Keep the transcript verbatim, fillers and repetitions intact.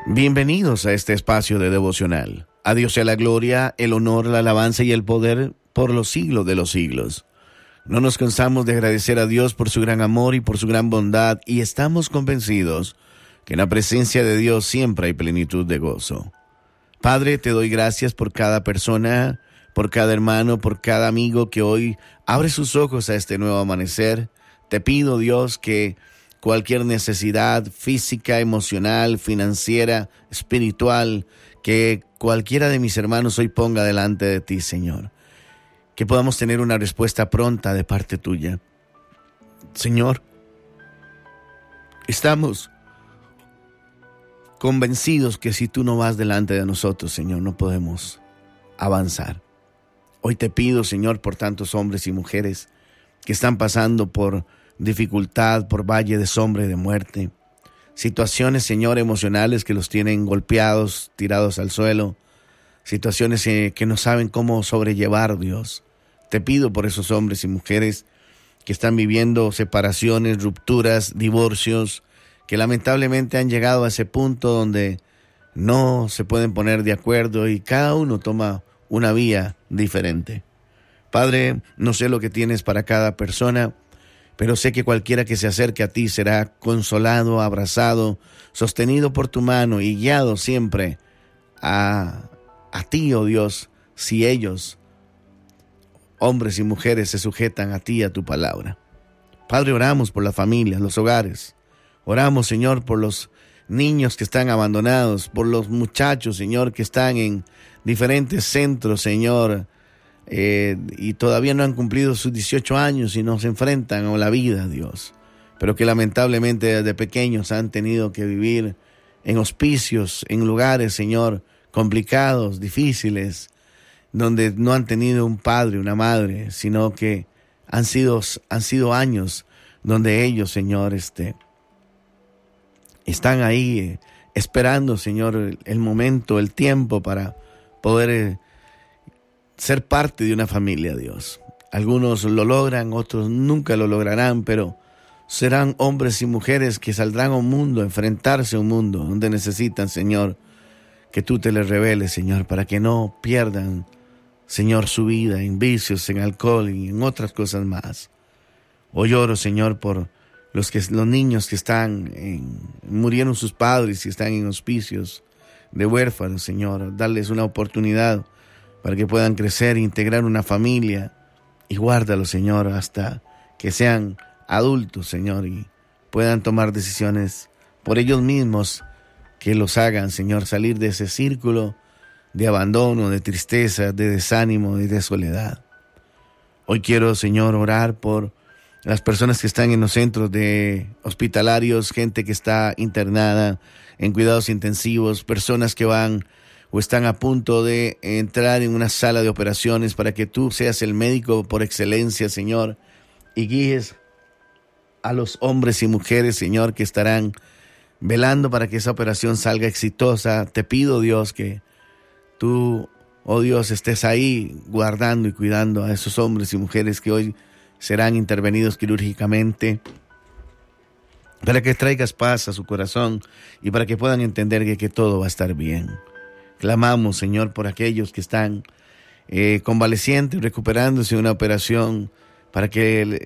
Bienvenidos a este espacio de devocional. A Dios sea la gloria, el honor, la alabanza y el poder por los siglos de los siglos. No nos cansamos de agradecer a Dios por su gran amor y por su gran bondad, y estamos convencidos que en la presencia de Dios siempre hay plenitud de gozo. Padre, te doy gracias por cada persona, por cada hermano, por cada amigo que hoy abre sus ojos a este nuevo amanecer. Te pido, Dios, que cualquier necesidad física, emocional, financiera, espiritual, que cualquiera de mis hermanos hoy ponga delante de ti, Señor. Que podamos tener una respuesta pronta de parte tuya. Señor, estamos convencidos que si tú no vas delante de nosotros, Señor, no podemos avanzar. Hoy te pido, Señor, por tantos hombres y mujeres que están pasando por dificultad, por valle de sombra y de muerte, situaciones, Señor, emocionales que los tienen golpeados, tirados al suelo, situaciones eh, que no saben cómo sobrellevar, Dios. Te pido por esos hombres y mujeres que están viviendo separaciones, rupturas, divorcios, que lamentablemente han llegado a ese punto donde no se pueden poner de acuerdo y cada uno toma una vía diferente. Padre, no sé lo que tienes para cada persona, pero sé que cualquiera que se acerque a ti será consolado, abrazado, sostenido por tu mano y guiado siempre a, a ti, oh Dios, si ellos, hombres y mujeres, se sujetan a ti, a tu palabra. Padre, oramos por las familias, los hogares. Oramos, Señor, por los niños que están abandonados, por los muchachos, Señor, que están en diferentes centros, Señor, Eh, y todavía no han cumplido sus dieciocho años y nos enfrentan a la vida, Dios, pero que lamentablemente desde pequeños han tenido que vivir en hospicios, en lugares, Señor, complicados, difíciles, donde no han tenido un padre, una madre, sino que han sido, han sido años donde ellos, Señor, este, están ahí eh, esperando, Señor, el, el momento, el tiempo para poder eh, ser parte de una familia, Dios. Algunos lo logran, otros nunca lo lograrán, pero serán hombres y mujeres que saldrán a un mundo, a enfrentarse a un mundo donde necesitan, Señor, que tú te les reveles, Señor, para que no pierdan, Señor, su vida en vicios, en alcohol y en otras cosas más. Hoy oro, Señor, por los, que, los niños que están en, murieron sus padres y están en hospicios de huérfanos, Señor. Darles una oportunidad para que puedan crecer, integrar una familia, y guárdalo, Señor, hasta que sean adultos, Señor, y puedan tomar decisiones por ellos mismos que los hagan, Señor, salir de ese círculo de abandono, de tristeza, de desánimo y de soledad. Hoy quiero, Señor, orar por las personas que están en los centros de hospitalarios, gente que está internada en cuidados intensivos, personas que van o están a punto de entrar en una sala de operaciones, para que tú seas el médico por excelencia, Señor, y guíes a los hombres y mujeres, Señor, que estarán velando para que esa operación salga exitosa. Te pido, Dios, que tú, oh Dios, estés ahí guardando y cuidando a esos hombres y mujeres que hoy serán intervenidos quirúrgicamente, para que traigas paz a su corazón y para que puedan entender que, que todo va a estar bien. Clamamos, Señor, por aquellos que están eh, convalecientes, recuperándose de una operación, para que